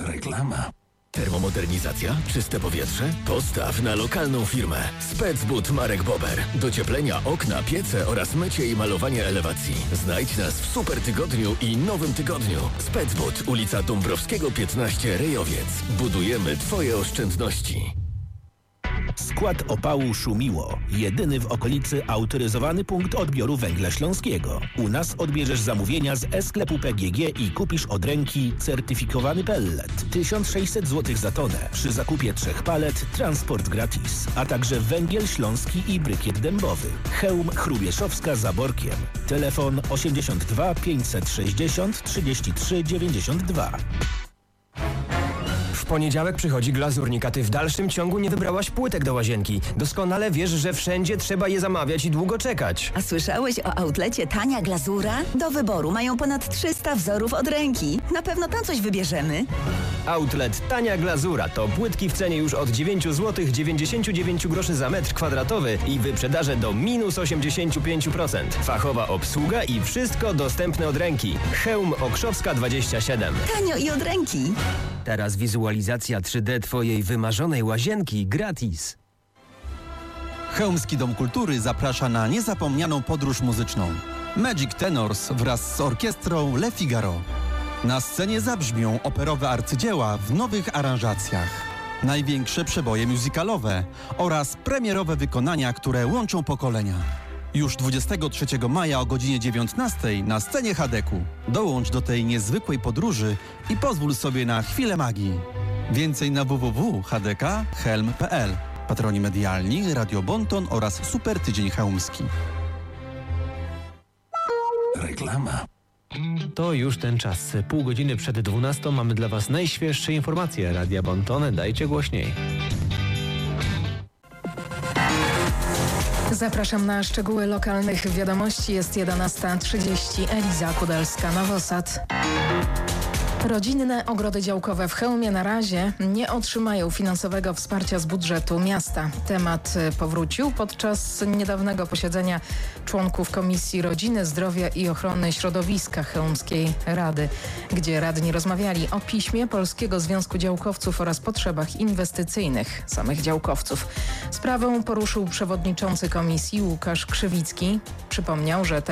Reklama. Termomodernizacja? Czyste powietrze? Postaw na lokalną firmę. Specbud Marek Bober. Docieplenia, okna, piece oraz mycie i malowanie elewacji. Znajdź nas w super tygodniu i nowym tygodniu. Specbud, ulica Dąbrowskiego 15, Rejowiec. Budujemy Twoje oszczędności. Skład opału Szumiło. Jedyny w okolicy autoryzowany punkt odbioru węgla śląskiego. U nas odbierzesz zamówienia z e-sklepu PGG i kupisz od ręki certyfikowany pellet. 1600 zł za tonę. Przy zakupie 3 palet transport gratis. A także węgiel śląski i brykiet dębowy. Chełm Chrubieszowska za Borkiem. Telefon 82 560 33 92. W poniedziałek przychodzi glazurnik, a ty w dalszym ciągu nie wybrałaś płytek do łazienki. Doskonale wiesz, że wszędzie trzeba je zamawiać i długo czekać. A słyszałeś o outlecie Tania Glazura? Do wyboru mają ponad 300 wzorów od ręki. Na pewno tam coś wybierzemy. Outlet Tania Glazura to płytki w cenie już od 9 zł 99 groszy za metr kwadratowy i wyprzedaże do minus 85%. Fachowa obsługa i wszystko dostępne od ręki. Chełm Okrzowska 27. Tanio i od ręki. Teraz wizualizacja 3D twojej wymarzonej łazienki gratis. Chełmski Dom Kultury zaprasza na niezapomnianą podróż muzyczną. Magic Tenors wraz z orkiestrą Le Figaro. Na scenie zabrzmią operowe arcydzieła w nowych aranżacjach. Największe przeboje musicalowe oraz premierowe wykonania, które łączą pokolenia. Już 23 maja o godzinie 19 na scenie Hadeku. Dołącz do tej niezwykłej podróży i pozwól sobie na chwilę magii. Więcej na www.hdk.helm.pl. Patroni medialni Radio Bonton oraz Super Tydzień Chełmski. Reklama. To już ten czas. Pół godziny przed 12 mamy dla Was najświeższe informacje. Radia Bonton, dajcie głośniej. Zapraszam na szczegóły lokalnych wiadomości. Jest 11:30. Eliza Kudelska, Nowosad. Rodzinne ogrody działkowe w Chełmie na razie nie otrzymają finansowego wsparcia z budżetu miasta. Temat powrócił podczas niedawnego posiedzenia członków Komisji Rodziny, Zdrowia i Ochrony Środowiska Chełmskiej Rady, gdzie radni rozmawiali o piśmie Polskiego Związku Działkowców oraz potrzebach inwestycyjnych samych działkowców. Sprawę poruszył przewodniczący komisji Łukasz Krzywicki. Przypomniał, że